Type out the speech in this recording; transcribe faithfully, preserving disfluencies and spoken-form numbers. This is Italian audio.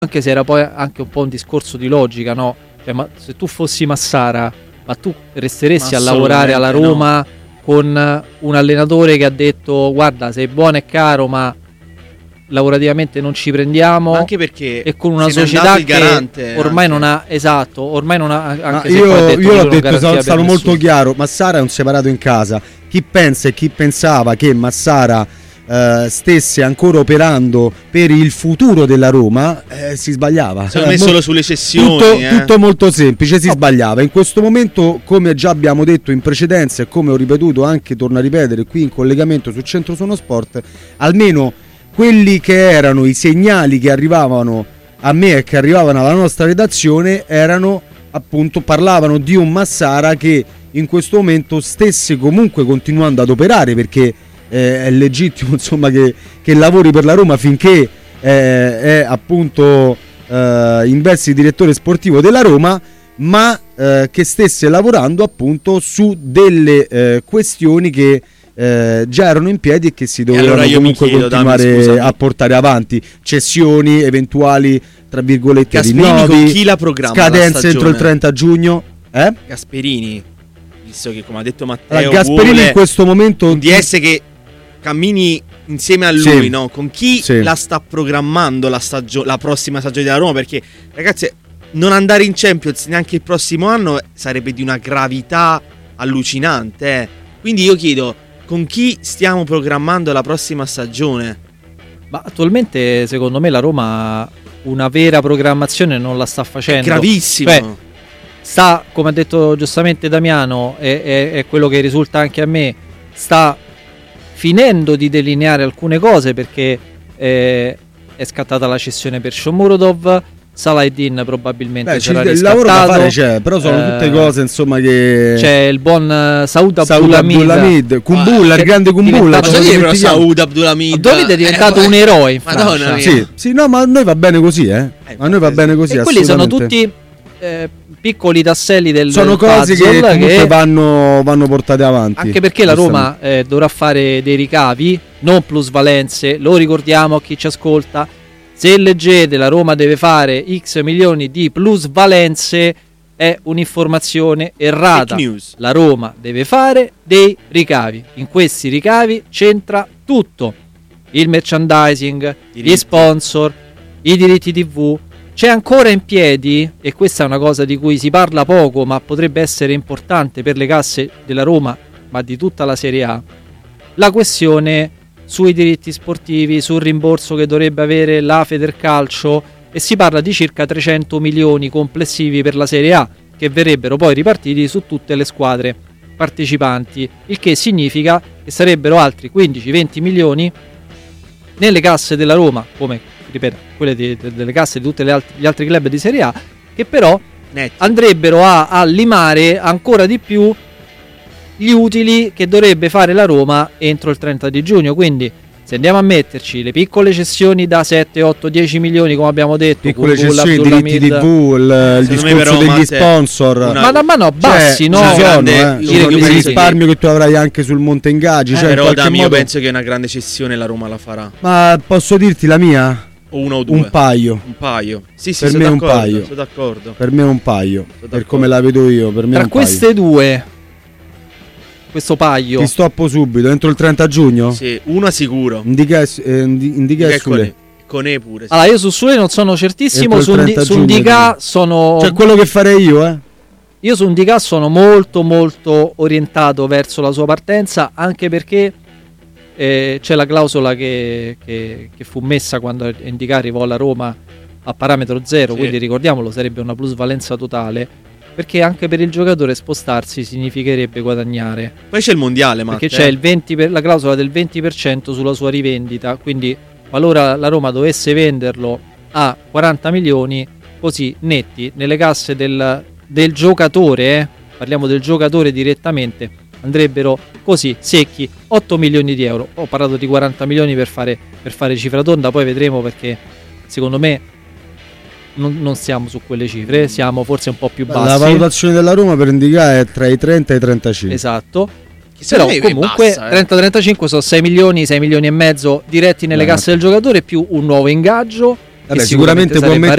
anche se era poi anche un po' un discorso di logica, no? Cioè, ma se tu fossi Massara, ma tu resteresti Ma a lavorare alla Roma no. con un allenatore che ha detto guarda, sei buono e caro, ma lavorativamente non ci prendiamo, ma anche perché e con una se n'è società andato il garante che ormai anche. non ha, esatto, ormai non ha, anche Ma se io, poi ha detto io che l'ho non detto, garantia sono per stato molto nessuno. chiaro. Massara è un separato in casa. Chi pensa e chi pensava che Massara eh, stesse ancora operando per il futuro della Roma eh, si sbagliava. Secondo me Eh, solo mo- sulle cessioni, tutto, eh. tutto molto semplice, si sbagliava. In questo momento, come già abbiamo detto in precedenza e come ho ripetuto anche, torno a ripetere qui in collegamento su Centro Sono Sport, almeno quelli che erano i segnali che arrivavano a me e che arrivavano alla nostra redazione erano appunto, parlavano di un Massara che in questo momento stesse comunque continuando ad operare, perché eh, è legittimo insomma che, che lavori per la Roma finché eh, è appunto eh, in veste di direttore sportivo della Roma, ma eh, che stesse lavorando appunto su delle eh, questioni che Eh, già erano in piedi e che si dovevano allora io comunque mi chiedo, continuare dammi, scusami. a portare avanti, cessioni, eventuali tra virgolette Gasperini con rinnovi, chi la programma scadenze la entro il trenta giugno. Eh? Gasperini, visto che come ha detto Matteo Allora, Gasperini vuole in questo momento un D S che cammini insieme a lui, Sì. no? Con chi Sì. la sta programmando la, stagio- la prossima stagione della Roma? Perché ragazzi, non andare in Champions neanche il prossimo anno sarebbe di una gravità allucinante, eh. Quindi io chiedo, con chi stiamo programmando la prossima stagione? Ma attualmente secondo me la Roma una vera programmazione non la sta facendo. È gravissimo. Cioè, sta, come ha detto giustamente Damiano, è, è, è quello che risulta anche a me, sta finendo di delineare alcune cose, perché eh, è scattata la cessione per Shomurodov, Salah-Eddin probabilmente Beh, sarà il lavoro da riscattato. fare c'è, però sono Eh, tutte cose insomma che c'è il buon eh, Saud Saud Abdulhamid, Abdulhamid, Kumbulla, Ah, il grande che è Kumbulla, diventato- ce lo Posso dire però dimentichiamo. Saud Abdulhamid Abdulhamid è diventato Eh, un eroe in Madonna Francia. mia. Sì, sì, no, ma a noi va bene così, eh. Eh, A noi va bene così, E quelli sono assolutamente. tutti eh, piccoli tasselli del Sono del cose che puzzle comunque che- vanno, vanno portate avanti. anche perché la Roma eh, dovrà fare dei ricavi, non plusvalenze. Lo ricordiamo a chi ci ascolta: se leggete la Roma deve fare X milioni di plusvalenze, è un'informazione errata. Fake news. La Roma deve fare dei ricavi. In questi ricavi c'entra tutto: il merchandising, Diritti. gli sponsor, i diritti tivù. C'è ancora in piedi, e questa è una cosa di cui si parla poco ma potrebbe essere importante per le casse della Roma, ma di tutta la Serie A, la questione sui diritti sportivi, sul rimborso che dovrebbe avere la Federcalcio, e si parla di circa trecento milioni complessivi per la Serie A, che verrebbero poi ripartiti su tutte le squadre partecipanti, il che significa che sarebbero altri quindici venti milioni nelle casse della Roma, come ripeto quelle di- de- delle casse di tutti gli altri club di Serie A, che però Netti. andrebbero a, a limare ancora di più gli utili che dovrebbe fare la Roma entro il trenta di giugno. Quindi se andiamo a metterci le piccole cessioni da sette, otto, dieci milioni, come abbiamo detto, piccole Kumbulla, cessioni, diritti Abdulhamid, tivù, il, il Secondo me discorso però, degli Matte, sponsor. una- ma, no, ma no, bassi, Cioè, no? ci sono, grande- eh. io- Sono io quei penso risparmio che tu avrai anche sul monte ingaggi. Eh, Cioè, in però qualche Dami, io modo- penso che una grande cessione la Roma la farà. Ma posso dirti la mia? O una o due. Un paio. Un paio. Sì, sì, Per sono me un d'accordo, paio. sono d'accordo. Per me è un paio. Per d'accordo. come la vedo io, per me è Tra un queste due, questo paio. paio, Ti stoppo subito, entro il trenta giugno? Sì, una sicuro. Indica, eh, indi- indica Che è Sule. Conè. Conè pure. sì. allora io su Sule non sono certissimo, Entro il su un, di- trenta su un giugno, Dica sono Cioè quello che farei io, eh. io su un Dica sono molto molto orientato verso la sua partenza, anche perché eh, c'è la clausola che, che, che fu messa quando Indica arrivò alla Roma a parametro zero, Sì. quindi ricordiamolo, sarebbe una plusvalenza totale, perché anche per il giocatore spostarsi significherebbe guadagnare, Poi c'è il mondiale, Matte. perché c'è il venti per, la clausola del venti per cento sulla sua rivendita, quindi qualora la Roma dovesse venderlo a quaranta milioni così netti nelle casse del, del giocatore, eh, parliamo del giocatore direttamente, andrebbero così secchi otto milioni di euro. Ho parlato di quaranta milioni per fare, per fare cifra tonda, poi vedremo, perché secondo me non, non siamo su quelle cifre, siamo forse un po' più bassi. La valutazione della Roma per indicare è tra i trenta e i trentacinque. Esatto. Chissà Però me è comunque bassa, eh. trenta trentacinque sono sei milioni, sei milioni e mezzo diretti nelle Eh. casse del giocatore, più un nuovo ingaggio, Vabbè, sicuramente può sarebbe